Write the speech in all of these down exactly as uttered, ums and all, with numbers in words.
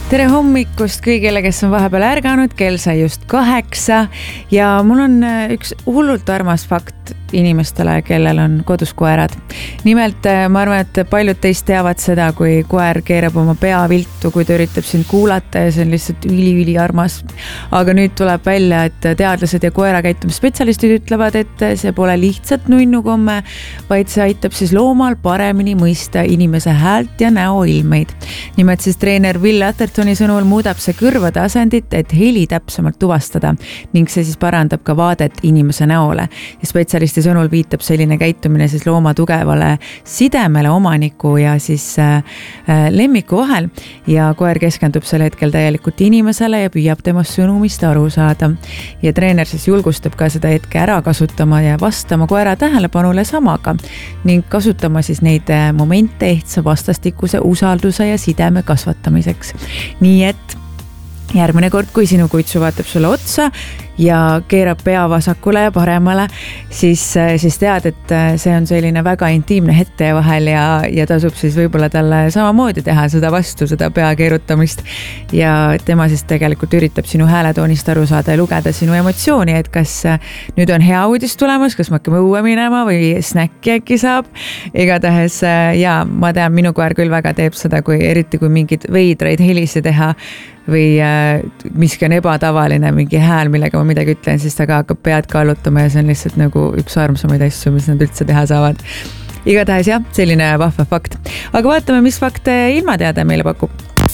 tere hommikust kõigile, kes on vahepeal ärganud, kell sai just kaheksa ja mul on üks hullult armas fakt inimestele, kellel on kodus koerad. Nimelt ma arvan, et paljud teist teavad seda, kui koer keerab oma pea viltu, kui ta üritab sind kuulata ja see on lihtsalt üli-üli armas. Aga nüüd tuleb välja, et teadlased ja koera käitumisspetsialistid ütlevad, et see pole lihtsalt nunnukomme, vaid see aitab siis loomal paremini mõista inimese häält ja näoilmeid. Nimelt siis treener Will Athertoni sõnul muudab see kõrvade asendit, et heli täpsemalt tuvastada ning see siis parandab ka vaadet inimese näole. Ja spetsialisti sõnul viitab selline käitumine siis looma tugevale sidemele omaniku ja siis äh, lemmiku vahel ja koer keskendub sel hetkel täielikult inimesele ja püüab tema sõnumist aru saada. Ja treener siis julgustab ka seda hetke ära kasutama ja vastama koera tähelepanule samaga ning kasutama siis neid momente ehtsa vastastikuse usalduse ja sideme kasvatamiseks. Nii et järgmine kord, kui sinu kuitsu vaatab sulle otsa ja keerab pea vasakule ja paremale, siis, siis tead, et see on selline väga intiimne hetk teie vahel ja, ja tasub siis võib-olla talle samamoodi teha seda vastu, seda pea keerutamist. Ja tema siis tegelikult üritab sinu hääletoonist aru saada ja lugeda sinu emotsiooni, et kas nüüd on hea uudis tulemas, kas me hakkame õue minema või snäkki äkki saab. Igatahes, ja ma tean, minu koer küll väga teeb seda, kui eriti kui mingid veidraid helisi teha või äh, miski on ebatavaline, mingi hääl, millega ma midagi ütlen, siis ta ka hakkab pead kallutama ja see on lihtsalt nagu üks armsamaid asju, mis nad üldse teha saavad. Igatahes jah, selline vahva fakt. Aga vaatame, mis fakte ilmateade meile pakub.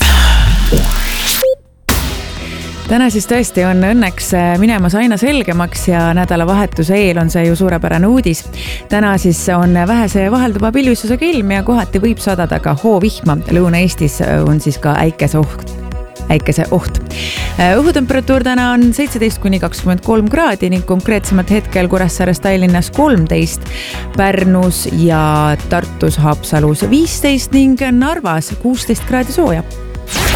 Täna siis tõesti on õnneks minemas aina selgemaks ja nädalavahetuse eel on see ju suurepärane uudis. Täna siis on vähese vahelduva pilvisusega ilm ja kohati võib sadada ka hoovihma. Lõuna-Eestis on siis ka äikese oht. äikese oht. Õhutemperatuur täna on seitseteist kuni kakskümmend kolm kraadi ning konkreetsemalt hetkel Kuressaares, Tallinnas kolmteist, Pärnus ja Tartus, Haapsalus viisteist ning Narvas kuusteist kraadi sooja.